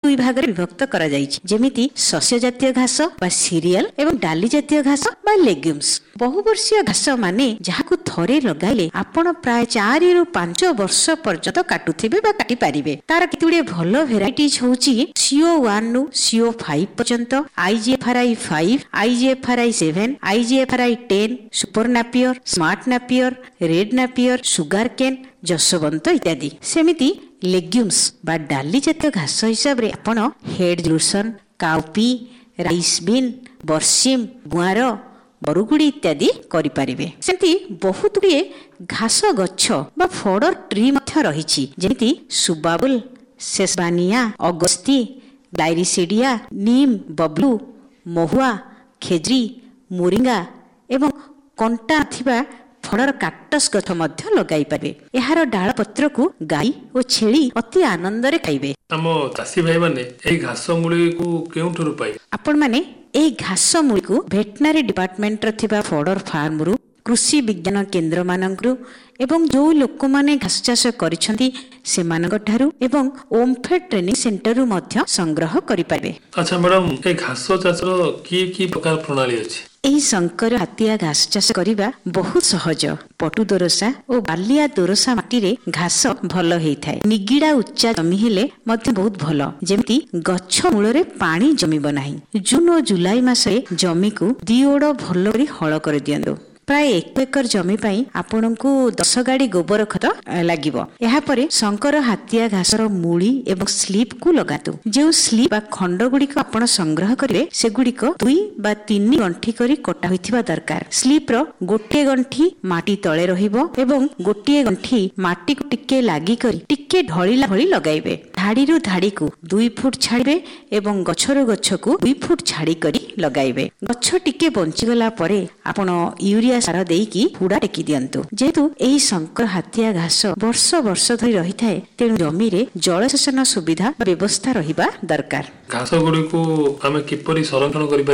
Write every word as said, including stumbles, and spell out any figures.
दुई भाग रे विभक्त करा जायछि जेमिति शस्य जातीय घास बा सीरियल एवं डाली जातीय घास बा लेग्यूम्स। बहुवर्षीय घास माने जहाकु थरे लगाइले आपण प्राय चार रु पांच वर्ष पर्यंत काटुथिबे बा काटि पारिबे। तार कितुडे भलो भेराइटीज होउछि सीओ वन नु सीओ फाइव पर्यंत, आईजीएफआरआई five, आईजीएफआरआई seven, आईजीएफआरआई ten, super नापियर, smart नापियर, red नापियर, sugar केन, जसवंत इत्यादि। सेमिति लेग्यूम्स बा डाली जातीय घास हिसाब रे आपण हेड लूसन, काउपी, राइस बीन, बरसिम, गुआर, बरुगुड़ी इत्यादि करि पारिबे। सेमति बहुत गुड़िए घास गछ बा फॉडर ट्री मध्य रहिछि जेमिति सुबाबुल, सेसबानिया, अगस्ती, ग्लाइरिसिडिया, नीम, बबलू, महुआ, खेजरी, मोरिंगा एवं कंटा थिबा फड़र काक्टस गछ मध्य लगाई पारे। एहार डाल पत्र को गाई और छेली अति आनंद रे खाइबे। हम चासी भाई माने एई घास मूली को केउठुरु पाई? आपण माने एई घास मूली को वेटनरी डिपार्टमेंट र थिबा फॉडर फार्म रु, कृषि विज्ञान केंद्र मानकरू एवं जो लोक माने घास चाष करिसंती सेमानक ठारू एवं ओमफेड ट्रेनिंग सेंटर रु मध्य संग्रह करि पारे। अच्छा मैडम, ए घास चाष रो की की प्रकार प्रणाली अछि? एही संकर हाथिया घास चाष करिबा बहुत सहज। पटु दोरसा और बालिया दोरसा माटी रे घास भल हेई थाए। निगिड़ा उच्चा जमी हेले मध्य बहुत भल, जेमति गछ मूल रे पानी जमीब नाही। जून और जुलाई मासरे जमी को दी ओड भल करी हळ कर दियंदो। प्राय एक एकर जमी पाई आपनकु दस गाड़ी गोबर खत लागिबो। एहा परे संकर हाथिया घासर मूली एवं स्लीप को लगातु। जो स्लीप बा खंड गुड़िक आपण संग्रह करिवे से गुड़िक दुई बा तीन गंठी करी कटा होइथिबा दरकार। स्लीप रो गोटे गंठी माटी तळे रहिबो एवं गोटे गंठी माटी को टिके लागी करी टिके ढळिला भଳି लगाइबे। धाड़ी रु धाड़ी को दुई फुट छाड़िबे एवं गछरो गछ को दुई फुट छाड़ी करी लगाइबे। गछ टिके बंची गला परे आपण यूरिया सार देकी हुड़ा टेकी दियंतु। जेहेतु एही संकर हाथिया घास वर्ष वर्ष धरी रही थाए तेणु जमी रे जलसेचन सुविधा व्यवस्था रहिबा दरकार। घास गुड़ी को आमे किपरि संरक्षण करि